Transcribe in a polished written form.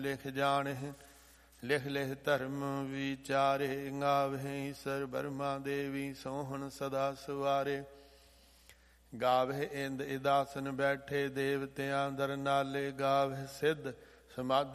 ਲਿਖ ਜਾਣਹਿ, ਲਿਖ ਲਿਖ ਧਰਮ ਵਿਚਾਰੇ। ਗਾਵਹਿ ਈਸਰ ਬਰਮਾ ਦੇਵੀ, ਸੋਹਣ ਸਦਾ ਸੁਆਰੇ। ਗਾਵਹਿ ਇੰਦ ਇਦਾਸਨ ਬੈਠੇ, ਦੇਵਤਿਆਂ ਦਰ ਨਾਲੇ। ਗਾਵਹਿ ਸਿੱਧ ਸਮਾਧੀ